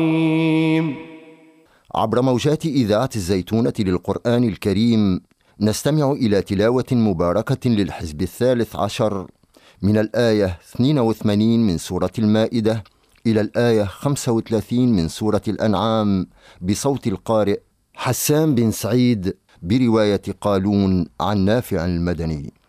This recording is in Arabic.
عبر موجات إذاعة الزيتونة للقرآن الكريم نستمع إلى تلاوة مباركة للحزب 13 من الآية 82 من سورة المائدة إلى الآية 35 من سورة الأنعام بصوت القارئ حسان بن سعيد برواية قالون عن نافع المدني.